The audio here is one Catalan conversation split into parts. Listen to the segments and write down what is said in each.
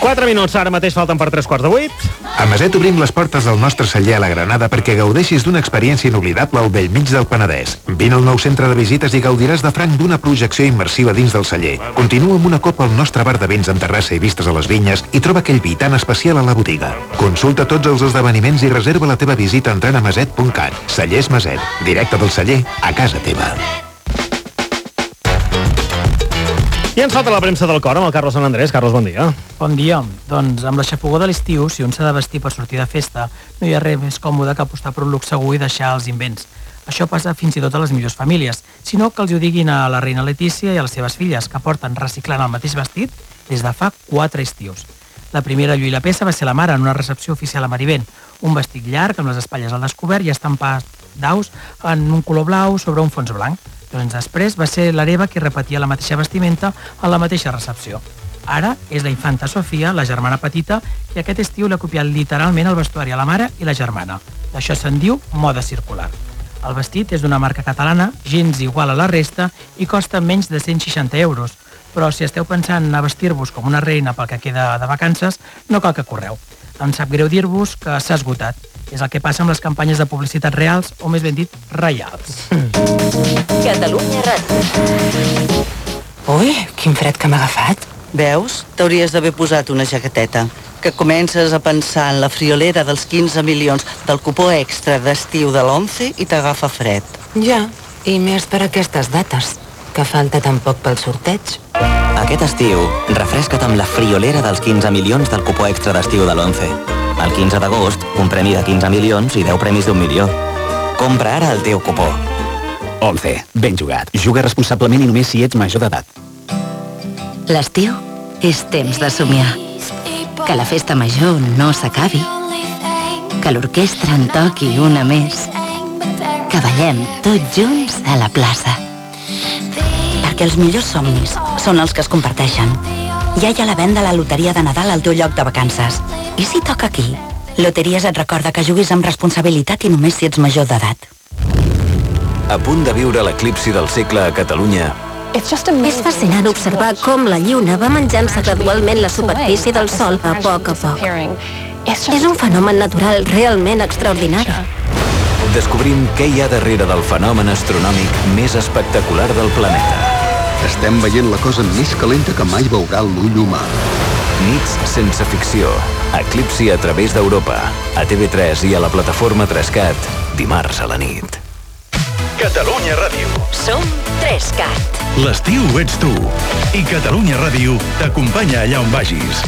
4 minuts, ara mateix falten per 7:45. A Maset obrim les portes del nostre celler a la Granada perquè gaudeixis d'una experiència inoblidable al bell mig del Penedès. Vine al nou centre de visites i gaudiràs de franc d'una projecció immersiva dins del celler. Continua amb una copa al nostre bar de vins amb terrassa i vistes a les vinyes i troba aquell vi tan especial a la botiga. Consulta tots els esdeveniments i reserva la teva visita entrant a maset.cat. Cellers Maset, directe del celler a casa teva. I ens falta la premsa del cor amb el Carlos Sant Andrés. Carlos, bon dia. Bon dia. Doncs amb la xafogó de l'estiu, si un s'ha de vestir per sortir de festa, no hi ha res més còmode que apostar per un look segur i deixar els invents. Això passa fins i tot a les millors famílies, sinó que els ho diguin a la reina Letícia i a les seves filles, que porten reciclant el mateix vestit des de fa 4 estius. La primera a lluir la peça va ser la mare en una recepció oficial a Marivent, un vestit llarg amb les espatlles al descobert i estampat d'aus en un color blau sobre un fons blanc. Doncs després va ser l'Hereva qui repetia la mateixa vestimenta a la mateixa recepció. Ara és la infanta Sofia, la germana petita, que aquest estiu l'ha copiat literalment el vestuari a la mare i la germana. D'això se'n diu moda circular. El vestit és d'una marca catalana, gens igual a la resta, i costa menys de 160 euros. Però si esteu pensant a vestir-vos com una reina pel que queda de vacances, no cal que correu. Em sap greu dir-vos que s'ha esgotat. És el que passa amb les campanyes de publicitat reals, o més ben dit, reials. Catalunya Ràdio. Ui, quin fred que m'ha agafat. Veus? T'hauries d'haver posat una jaqueteta. Que comences a pensar en la friolera dels 15 milions del cupó extra d'estiu de l'11 i t'agafa fred. Ja, i més per aquestes dates, que falta tan poc pel sorteig. Aquest estiu, refresca't amb la friolera dels 15 milions del cupó extra d'estiu de l'11. El 15 d'agost, un premi de 15 milions i 10 premis d'1 milió. Compra ara el teu cupó. 11. Ben jugat. Juga responsablement i només si ets major d'edat. L'estiu és temps de somiar. Que la festa major no s'acabi. Que l'orquestra en toqui una més. Que ballem tots junts a la plaça. Perquè els millors somnis són els que es comparteixen. Ja hi ha la venda a la loteria de Nadal al teu lloc de vacances. I si toca aquí? Loteries et recorda que juguis amb responsabilitat i només si ets major d'edat. A punt de viure l'eclipsi del segle a Catalunya. És fascinant observar com la Lluna va menjant-se gradualment la superfície del Sol a poc. És un fenomen natural realment extraordinari. Descobrim què hi ha darrere del fenomen astronòmic més espectacular del planeta. Estem veient la cosa més calenta que mai veurà l'ull humà. Nits sense ficció. Eclipsi a través d'Europa. A TV3 i a la plataforma 3CAT. Dimarts a la nit. Catalunya Ràdio. Som 3CAT. L'estiu ets tu. I Catalunya Ràdio t'acompanya allà on vagis.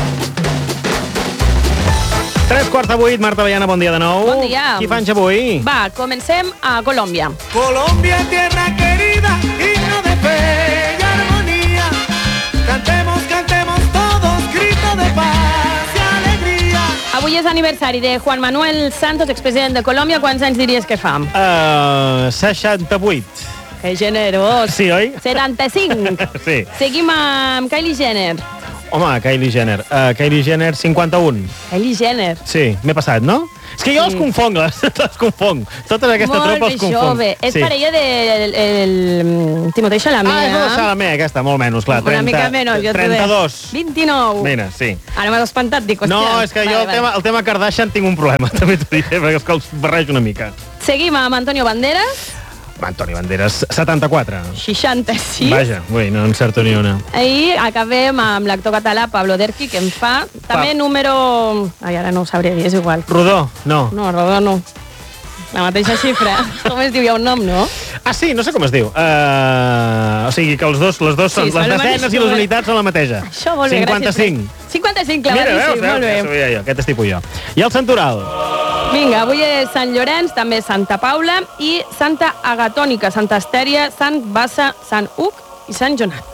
7:45, Marta Baiana, bon dia de nou. Bon dia. Qui fa anys avui? Va, comencem a Colòmbia. Colombia, tierra querida, himno de fe y armonía. Cantemos, cantemos todos, grito de paz y alegría. Avui és aniversari de Juan Manuel Santos, expresident de Colòmbia. Quants anys diries que fa? 68. Que generós. Sí, oi? 75. Sí. Seguim amb Kylie Jenner. Home, Kylie Jenner. Kylie Jenner, 51. Kylie Jenner. Sí, m'he passat, no? És que jo els confonc, les confonc. Tota aquesta tropa els confonc. Molt jove. És parella del Timothée Chalamet. Ah, és la Chalamet, aquesta, molt menys, clar. Una mica menys. 32. 29. Mira, sí. Ara m'has espantat, dic, hòstia. No, és que jo el tema Kardashian tinc un problema, també t'ho diré, perquè és que els barrejo una mica. Seguim amb Antonio Banderas. Antoni Banderas, 74. 66. Vaja, ui, no encerto ni una. I acabem amb l'actor català Pablo Derqui, que em fa també número... Ai, ara no ho sabria dir, és igual. Rodó, no. No, Rodó no. La mateixa xifra. Com es diu? Hi ha un nom, no? Ah, sí, no sé com es diu. O sigui que les dues són, les desenes i les unitats són la mateixa. Això, molt bé, 55. gràcies. 55, clavadíssim, molt bé. Mira, jo, aquest és tipus jo. I el Santoral? Vinga, avui és Sant Llorenç, també Santa Paula i Santa Agatònica, Santa Estèria, Sant Bassa, Sant Hug i Sant Jonat.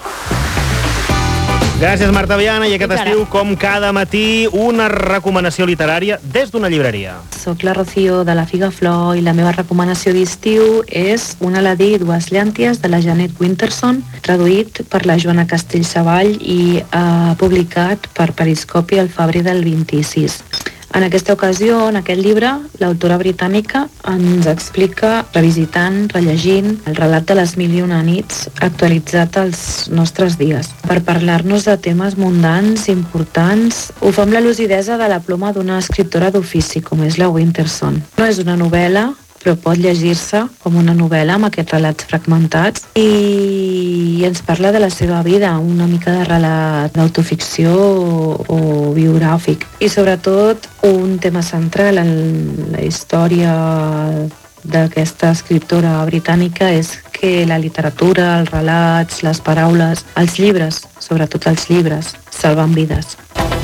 Gràcies, Marta Viana, i aquest estiu, com cada matí, una recomanació literària des d'una llibreria. Soc la Rocío de la Figa Flor i la meva recomanació d'estiu és Un Aladí i dues llànties de la Janet Winterson, traduït per la Joana Castellsavall i publicat per Periscopi al febrer del 26. En aquesta ocasió, en aquest llibre, l'autora britànica ens explica, revisitant, rellegint, el relat de les 1001 nits actualitzat als nostres dies. Per parlar-nos de temes mundans, importants, ho fa amb la lucidesa de la ploma d'una escriptora d'ofici, com és la Winterson. No és una novel·la, però pot llegir-se com una novel·la amb aquests relats fragmentats i ens parla de la seva vida, una mica de relat d'autoficció o biogràfic. I sobretot un tema central en la història d'aquesta escriptora britànica és que la literatura, els relats, les paraules, els llibres, sobretot els llibres, salven vides.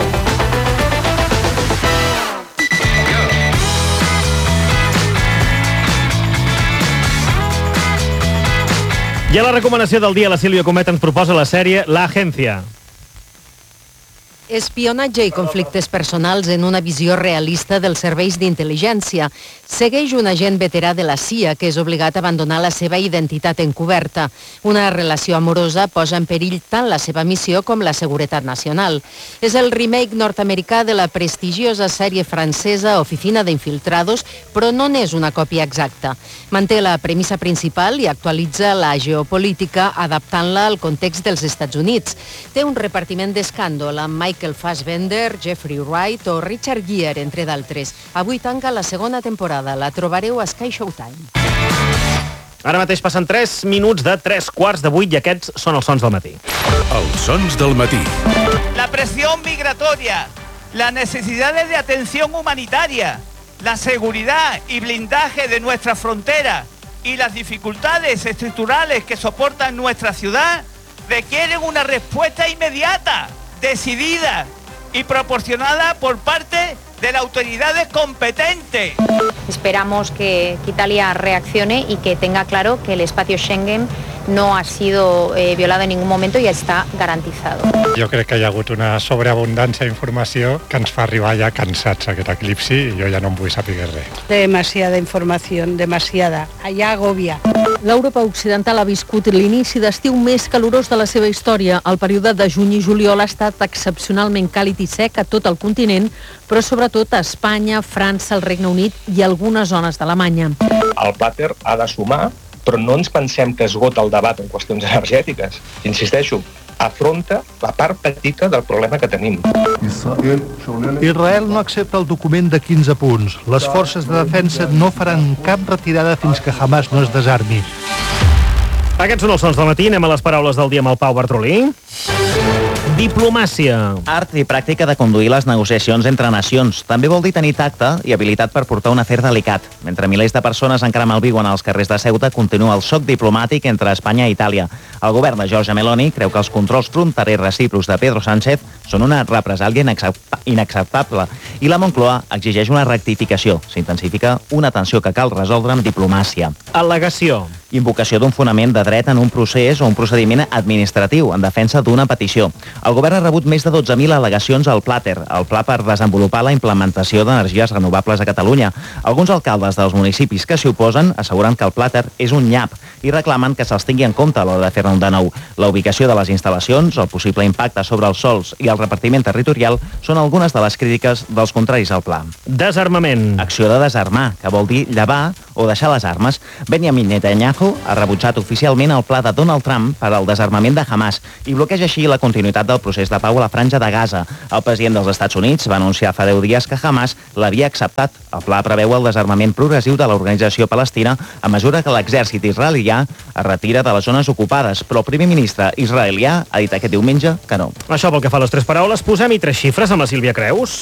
I a la recomanació del dia, la Sílvia Comet ens proposa la sèrie La Agencia. Espionatge i conflictes personals en una visió realista dels serveis d'intel·ligència. Segueix un agent veterà de la CIA que és obligat a abandonar la seva identitat encoberta. Una relació amorosa posa en perill tant la seva missió com la seguretat nacional. És el remake nord-americà de la prestigiosa sèrie francesa Oficina d'Infiltrados, però no n'és una còpia exacta. Manté la premissa principal i actualitza la geopolítica adaptant-la al context dels Estats Units. Té un repartiment d'escàndol amb Michael Fassbender, Jeffrey Wright o Richard Gere, entre d'altres. Avui tanca la segona temporada. La trobareu a Sky Showtime. Ara mateix passen 3 minuts de 3:15 i aquests són els sons del matí. Els sons del matí. La presión migratoria, las necesidades de atención humanitaria, la seguridad y blindaje de nuestra frontera y las dificultades estructurales que soportan nuestra ciudad requieren una respuesta inmediata, decidida y proporcionada por parte de las autoridades competentes. Esperamos que Italia reaccione y que tenga claro que el espacio Schengen no ha sido violado en ningún momento y está garantizado. Jo crec que hi ha hagut una sobreabundància d'informació que ens fa arribar ja cansats aquest eclipsi i jo ja no en vull saber res. Demasiada información, demasiada. Allà agobia. L'Europa Occidental ha viscut l'inici d'estiu més calorós de la seva història. El període de juny i juliol ha estat excepcionalment càlid i sec a tot el continent, però sobretot a Espanya, França, el Regne Unit i algunes zones d'Alemanya. El Plater ha de sumar, però no ens pensem que esgota el debat en qüestions energètiques. Insisteixo, afronta la part petita del problema que tenim. Israel no accepta el document de 15 punts. Les forces de defensa no faran cap retirada fins que Hamas no es desarmi. Aquests són els sons del matí. Anem a les paraules del dia amb el Pau Bartolí. Diplomàcia. Art i pràctica de conduir les negociacions entre nacions. També vol dir tenir tacte i habilitat per portar un afer delicat. Mentre milers de persones encara malviuen als carrers de Ceuta, continua el xoc diplomàtic entre Espanya i Itàlia. El govern de Giorgia Meloni creu que els controls fronterers recíprocs de Pedro Sánchez són una represàlia inacceptable i la Moncloa exigeix una rectificació. S'intensifica una tensió que cal resoldre amb diplomàcia. Al·legació. Invocació d'un fonament de dret en un procés o un procediment administratiu en defensa d'una petició. El govern ha rebut més de 12.000 al·legacions al Plater, el pla per desenvolupar la implementació d'energies renovables a Catalunya. Alguns alcaldes dels municipis que s'hi oposen asseguren que el Plater és un nyap i reclamen que se'ls tingui en compte a l'hora de fer-ne un de nou. La ubicació de les instal·lacions, el possible impacte sobre els sòls i el repartiment territorial són algunes de les crítiques dels contraris al pla. Desarmament. Acció de desarmar, que vol dir llevar o deixar les armes. Benjamin Netanyahu ha rebutjat oficialment el pla de Donald Trump per al desarmament de Hamas i bloqueja així la continuïtat del procés de pau a la franja de Gaza. El president dels Estats Units va anunciar fa 10 dies que Hamas l'havia acceptat. El pla preveu el desarmament progressiu de l'organització palestina a mesura que l'exèrcit israelià es retira de les zones ocupades, però el primer ministre israelià ha dit aquest diumenge que no. Això pel que fa a les 3 paraules, posem-hi 3 xifres amb la Sílvia Creus.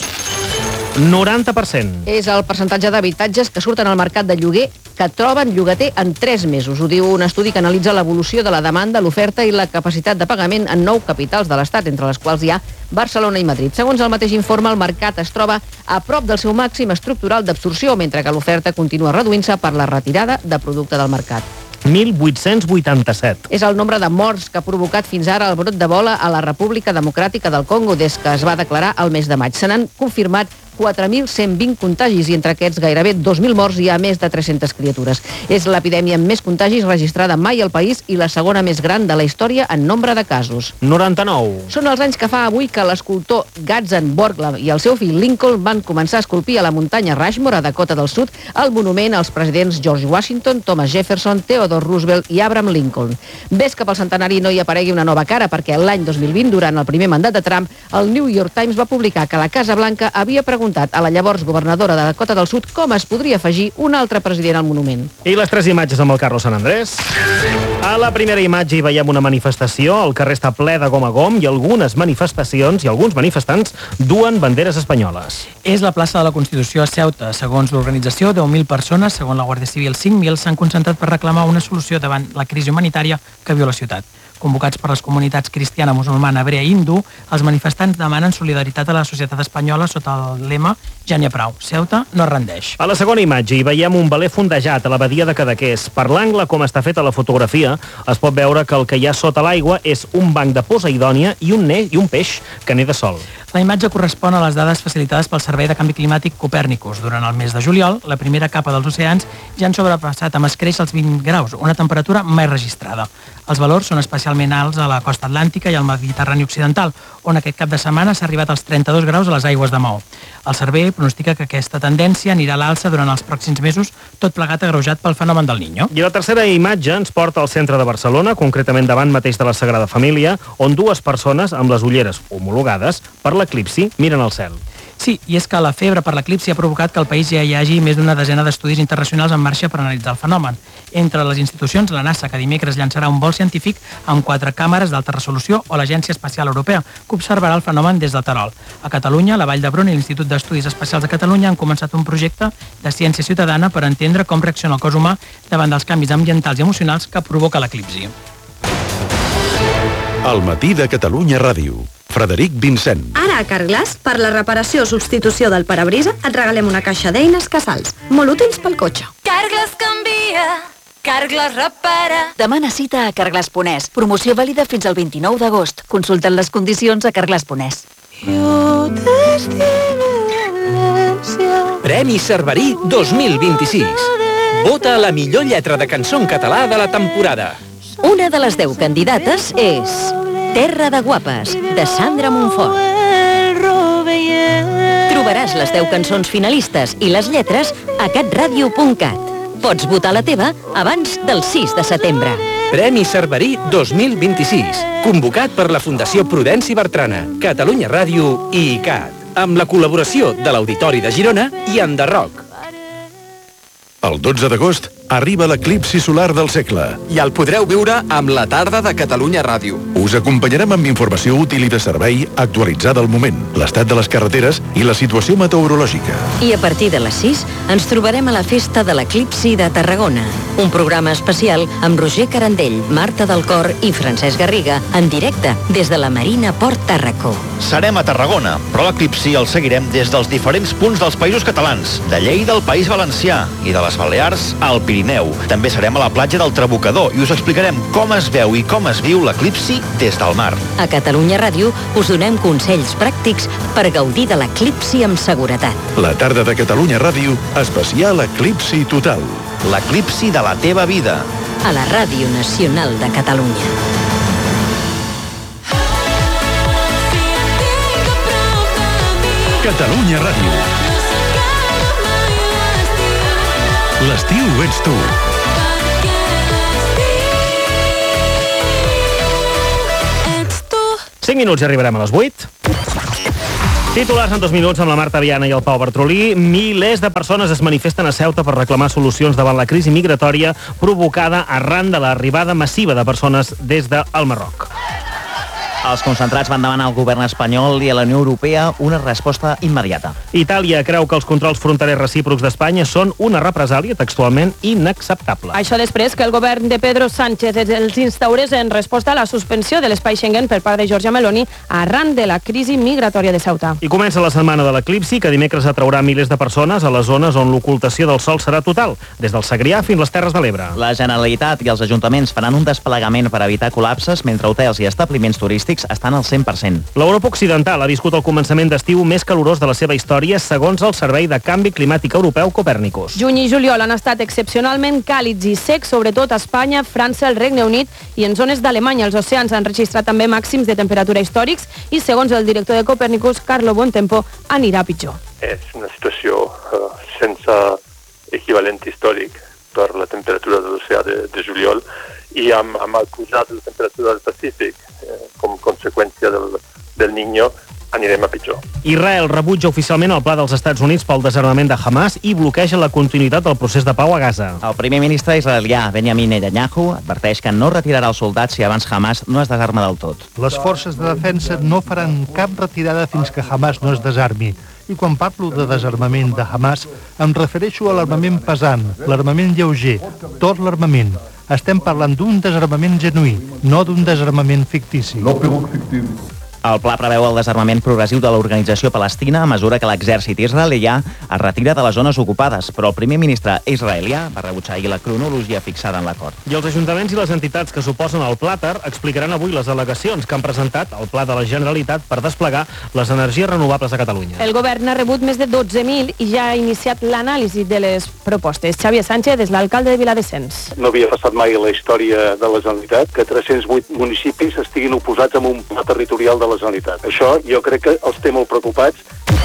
90%. És el percentatge d'habitatges que surten al mercat de lloguer que troben llogater en 3 mesos. Ho diu un estudi que analitza l'evolució de la demanda, l'oferta i la capacitat de pagament en 9 capitals de l'Estat, entre les quals hi ha Barcelona i Madrid. Segons el mateix informe, el mercat es troba a prop del seu màxim estructural d'absorció, mentre que l'oferta continua reduint-se per la retirada de producte del mercat. 1.887. És el nombre de morts que ha provocat fins ara el brot d'Ebola a la República Democràtica del Congo des que es va declarar el mes de maig. Se n'han confirmat 4.120 contagis i entre aquests gairebé 2.000 morts hi ha més de 300 criatures. És l'epidèmia amb més contagis registrada mai al país i la segona més gran de la història en nombre de casos. 99. Són els anys que fa avui que l'escultor Gadsden Borglum i el seu fill Lincoln van començar a esculpir a la muntanya Rushmore, a Dakota del Sud, el monument als presidents George Washington, Thomas Jefferson, Theodore Roosevelt i Abraham Lincoln. Ves que pel centenari no hi aparegui una nova cara, perquè l'any 2020, durant el primer mandat de Trump, el New York Times va publicar que la Casa Blanca havia preguntat a la llavors governadora de Dakota del Sud com es podria afegir un altre president al monument. I les 3 imatges amb el Carlos Sant Andrés. A la primera imatge hi veiem una manifestació, el carrer està ple de gom a gom i algunes manifestacions i alguns manifestants duen banderes espanyoles. És la plaça de la Constitució a Ceuta. Segons l'organització, 10.000 persones, segons la Guàrdia Civil 5.000, s'han concentrat per reclamar una solució davant la crisi humanitària que viu la ciutat. Convocats per les comunitats cristiana, musulmana, hebrea i hindú, els manifestants demanen solidaritat a la societat espanyola sota el lema «Ja n'hi ha prou, Ceuta no es rendeix». A la segona imatge hi veiem un veler fondejat a la badia de Cadaqués. Per l'angle com està feta la fotografia, es pot veure que el que hi ha sota l'aigua és un banc de poseidònia i un peix que neda sol. La imatge correspon a les dades facilitades pel Servei de Canvi Climàtic Copèrnicus. Durant el mes de juliol, la primera capa dels oceans ja han sobrepassat amb escreix els 20 graus, una temperatura mai registrada. Els valors són especialment alts a la costa atlàntica i al Mediterrani occidental, on aquest cap de setmana s'ha arribat als 32 graus a les aigües de Maó. El servei pronostica que aquesta tendència anirà a l'alça durant els pròxims mesos, tot plegat agreujat pel fenomen del Niño. I la tercera imatge ens porta al centre de Barcelona, concretament davant mateix de la Sagrada Família, on dues persones amb les ulleres homologades per l'eclipsi miren al cel. Sí, i és que la febre per l'eclipsi ha provocat que al país ja hi hagi més d'una desena d'estudis internacionals en marxa per analitzar el fenomen. Entre les institucions, la NASA, que dimecres llançarà un vol científic amb 4 càmeres d'alta resolució, o l'Agència Espacial Europea, que observarà el fenomen des del Terol. A Catalunya, la Vall d'Hebron i l'Institut d'Estudis Espacials de Catalunya han començat un projecte de ciència ciutadana per entendre com reacciona el cos humà davant dels canvis ambientals i emocionals que provoca l'eclipsi. El matí de Catalunya Ràdio. Frederic Vincent. Ara a Carglass, per la reparació o substitució del parabrisa, et regalem una caixa d'eines Casals, molt útils pel cotxe. Carglass canvia, Carglass repara. Demana cita a Carglass.es. Promoció vàlida fins al 29 d'agost. Consulten les condicions a Carglass.es. Premi Cerverí 2026. Vota la millor lletra de cançó en català de la temporada. Una de les 10 candidates és Terra de Guapes, de Sandra Montfort. Trobaràs les 10 cançons finalistes i les lletres a catradio.cat. Pots votar la teva abans del 6 de setembre. Premi Cerverí 2026. Convocat per la Fundació Prudenci Bertrana, Catalunya Ràdio i ICAT. Amb la col·laboració de l'Auditori de Girona i Enderroc. El 12 d'agost arriba l'eclipsi solar del segle. I el podreu viure amb la tarda de Catalunya Ràdio. Us acompanyarem amb informació útil i de servei actualitzada al moment, l'estat de les carreteres i la situació meteorològica. I a partir de les 6 ens trobarem a la Festa de l'Eclipsi de Tarragona. Un programa especial amb Roger Carandell, Marta del Cor i Francesc Garriga, en directe des de la Marina Port Tàrraco. Serem a Tarragona, però l'eclipsi el seguirem des dels diferents punts dels països catalans, de Lleida al País Valencià i de les Balears al Pirineu. També serem a la platja del Trabucador i us explicarem com es veu i com es viu l'eclipsi des del mar. A Catalunya Ràdio us donem consells pràctics per gaudir de l'eclipsi amb seguretat. La tarda de Catalunya Ràdio, especial Eclipsi Total. L'eclipsi de la teva vida. A la Ràdio Nacional de Catalunya. Catalunya Ràdio. L'estiu ets tu. Cinc minuts i arribarem a les 8. Titulars en 2 minuts amb la Marta Viana i el Pau Bartrolí. Milers de persones es manifesten a Ceuta per reclamar solucions davant la crisi migratòria provocada arran de l'arribada massiva de persones des del Marroc. Els concentrats van demanar al govern espanyol i a la Unió Europea una resposta immediata. Itàlia creu que els controls fronterers recíprocs d'Espanya són una represàlia textualment inacceptable. Això després que el govern de Pedro Sánchez els instaurés en resposta a la suspensió de l'espai Schengen per part de Giorgia Meloni arran de la crisi migratòria de Ceuta. I comença la setmana de l'eclipsi, que dimecres atraurà milers de persones a les zones on l'ocultació del sol serà total, des del Segrià fins les Terres de l'Ebre. La Generalitat i els ajuntaments faran un desplegament per evitar col·lapses, mentre hotels i establiments turístics científics estan al 100%. L'Europa Occidental ha viscut el començament d'estiu més calorós de la seva història, segons el Servei de Canvi Climàtic Europeu Copèrnicus. Juny i juliol han estat excepcionalment càlids i secs, sobretot a Espanya, França, el Regne Unit i en zones d'Alemanya. Els oceans han registrat també màxims de temperatura històrics i, segons el director de Copèrnicus, Carlo Bontempo, anirà pitjor. És una situació sense equivalent històric per la temperatura de l'oceà de juliol i amb el pujat de la temperatura del Pacífic com conseqüència del Niño anirem a pitjor. Israel rebutja oficialment el pla dels Estats Units pel desarmament de Hamas i bloqueja la continuïtat del procés de pau a Gaza. El primer ministre israelià, Benjamin Netanyahu, adverteix que no retirarà els soldats si abans Hamas no es desarma del tot. Les forces de defensa no faran cap retirada fins que Hamas no es desarmi. I quan parlo de desarmament de Hamas, em refereixo a l'armament pesant, l'armament lleuger, tot l'armament. Estem parlant d'un desarmament genuí, no d'un desarmament fictici. El pla preveu el desarmament progressiu de l'organització palestina a mesura que l'exèrcit israelià es retira de les zones ocupades, però el primer ministre israelià va rebutjar ahir la cronologia fixada en l'acord. I els ajuntaments i les entitats que suposen el Plàter explicaran avui les al·legacions que han presentat al Pla de la Generalitat per desplegar les energies renovables a Catalunya. El govern ha rebut més de 12.000 i ja ha iniciat l'anàlisi de les propostes. Xavier Sánchez és l'alcalde de Viladescens. No havia passat mai a la història de la Generalitat que 308 municipis estiguin oposats a un pla territorial de la Generalitat. Això jo crec que els té molt preocupats.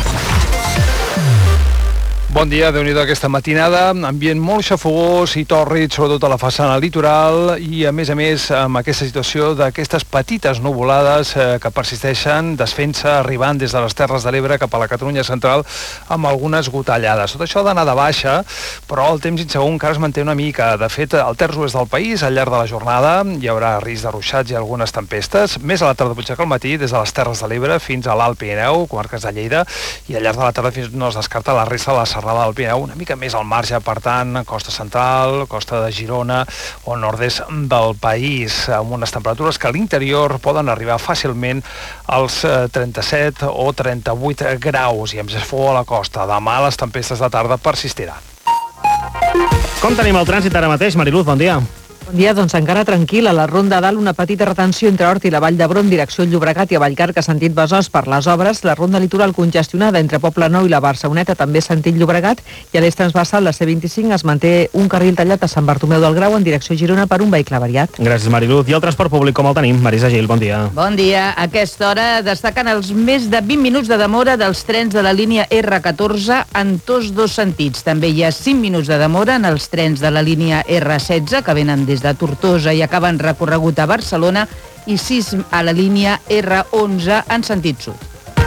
Bon dia, Déu-n'hi-do aquesta matinada, ambient molt xafogós i tòrrid, sobretot a la façana litoral i, a més, amb aquesta situació d'aquestes petites nuvolades que persisteixen, desfent-se, arribant des de les Terres de l'Ebre cap a la Catalunya central amb algunes gotellades. Tot això ha d'anar de baixa, però el temps insegur encara es manté una mica. De fet, al terç oest del país, al llarg de la jornada, hi haurà risc de ruixats i algunes tempestes, més a la tarda potser que al matí, des de les Terres de l'Ebre fins a l'Alt Pirineu, comarques de Lleida, i al llarg de la tarda fins no es descarta la resta de la serrada del Pirineu, una mica més al marge, per tant, costa central, costa de Girona o nord-est del país, amb unes temperatures que a l'interior poden arribar fàcilment als 37 o 38 graus i amb gesfor a la costa. Demà les tempestes de tarda persistiran. Com tenim el trànsit ara mateix, Mariluz? Bon dia. Bon dia, doncs encara tranquil, a la Ronda Dalt una petita retenció entre Hort i la Vall d'Hebron, direcció Llobregat i a Vallcarca, sentit Besòs, per les obres. La Ronda Litoral congestionada entre Poblenou i la Barceloneta, també sentit Llobregat, i a l'est transversal, la C25, es manté un carril tallat a Sant Bartomeu del Grau en direcció Girona per un vehicle variat. Gràcies, Mariluz. I el transport públic com el tenim? Marisa Gil, bon dia. Bon dia. A aquesta hora destaquen els més de 20 minuts de demora dels trens de la línia R14 en tots dos sentits. També hi ha 5 minuts de demora en els trens de la línia R16 que venen des de Tortosa i acaben recorregut a Barcelona i 6 a la línia R11 en sentit sud.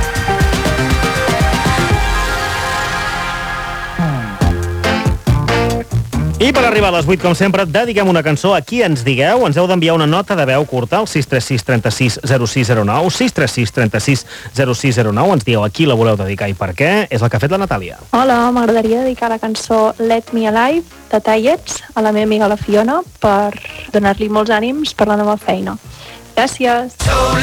I per arribar a les 8, com sempre, dediquem una cançó a qui ens digueu. Ens heu d'enviar una nota de veu curta al 636 36 0609, 636 36 0609. Ens dieu a qui la voleu dedicar i per què. És el que ha fet la Natàlia. Hola, m'agradaria dedicar la cançó Let Me Alive de Tallets a la meva amiga la Fiona per donar-li molts ànims per la nova feina. Gràcies.